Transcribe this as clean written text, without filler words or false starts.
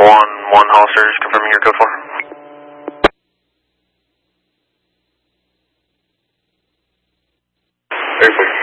1-1 Hollister, just confirming your code 4. Very quick.